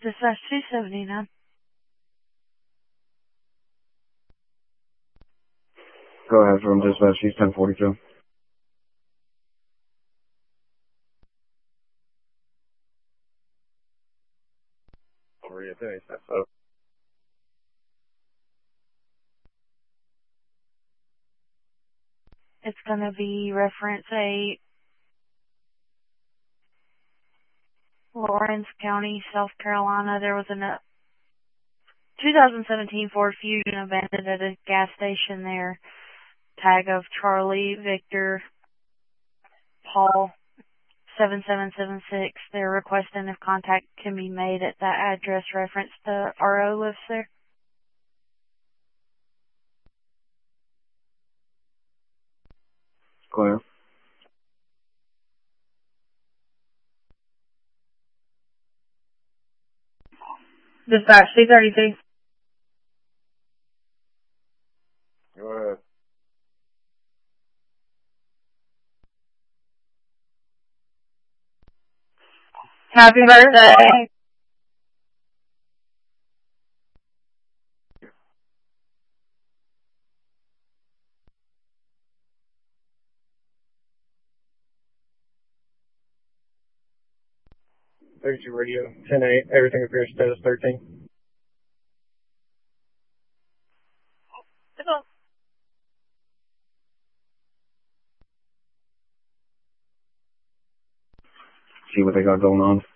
Dispatch 279. Go ahead from dispatch. She's 1042. What are you doing? It's going to be reference 8, Lawrence County, South Carolina. There was a 2017 Ford Fusion abandoned at a gas station there. Tag of Charlie Victor Paul 7776. They're requesting if contact can be made at that address. Reference the RO lives there. Clear. Dispatch 232. Go ahead. Happy birthday. There's your radio. 10-8. Everything appears status 13. See what they got going on.